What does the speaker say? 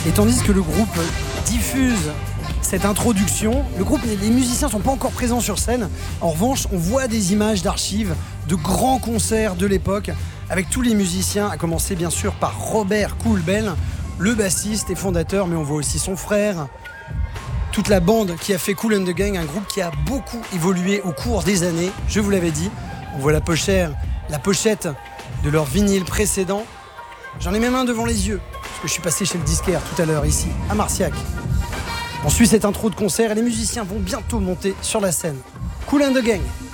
Et tandis que le groupe diffuse cette introduction, les musiciens ne sont pas encore présents sur scène. En revanche, on voit des images d'archives de grands concerts de l'époque avec tous les musiciens, à commencer bien sûr par Robert Kool-Bell, le bassiste et fondateur, mais on voit aussi son frère, toute la bande qui a fait Kool and the Gang, un groupe qui a beaucoup évolué au cours des années, je vous l'avais dit. On voit la pochette de leur vinyle précédent. J'en ai même un devant les yeux, parce que je suis passé chez le disquaire tout à l'heure ici, à Marciac. On suit cette intro de concert et les musiciens vont bientôt monter sur la scène. Kool and the Gang.